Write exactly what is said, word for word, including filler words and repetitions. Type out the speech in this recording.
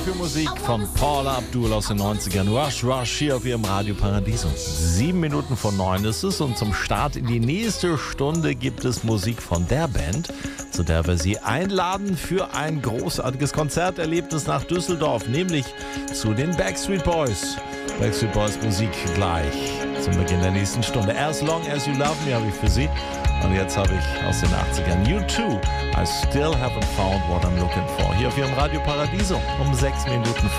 für Musik von Paula Abdul aus den neunzigern. Rush Rush hier auf ihrem Radio Paradiso. Sieben Minuten vor neun ist es und zum Start in die nächste Stunde gibt es Musik von der Band, zu der wir Sie einladen für ein großartiges Konzerterlebnis nach Düsseldorf, nämlich zu den Backstreet Boys. Backstreet Boys Musik gleich zum Beginn der nächsten Stunde. As Long As You Love Me habe ich für Sie. Und jetzt habe ich aus den achtzigern U two, I Still Haven't Found What I'm Looking For. Hier auf Ihrem Radio Paradiso um sechs Minuten